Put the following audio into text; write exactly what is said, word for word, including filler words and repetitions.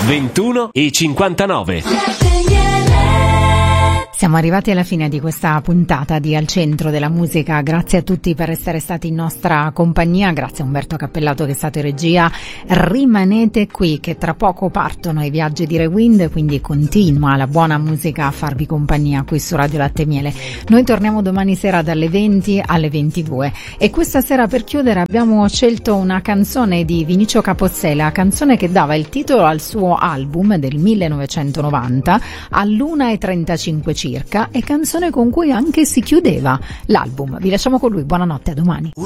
ventuno e cinquantanove. Siamo arrivati alla fine di questa puntata di Al Centro della Musica. Grazie a tutti per essere stati in nostra compagnia, grazie a Umberto Cappellato che è stato in regia. Rimanete qui che tra poco partono i viaggi di Rewind, quindi continua la buona musica a farvi compagnia qui su Radio Latte e Miele. Noi torniamo domani sera dalle venti alle ventidue e questa sera per chiudere abbiamo scelto una canzone di Vinicio Capossela, canzone che dava il titolo al suo album del millenovecentonovanta all'una e trentacinque circa, e canzone con cui anche si chiudeva l'album. Vi lasciamo con lui, buonanotte, a domani.